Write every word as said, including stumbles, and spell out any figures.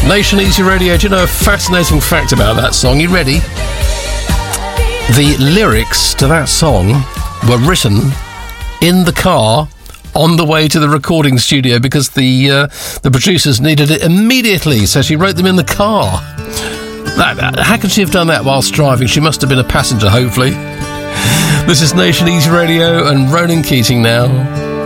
Nation Easy Radio. Do you know a fascinating fact about that song? You ready? The lyrics to that song were written in the car on the way to the recording studio because the uh, the producers needed it immediately, so she wrote them in the car. That, that, how could she have done that whilst driving? She must have been a passenger, hopefully. This is Nation Easy Radio and Ronan Keating now.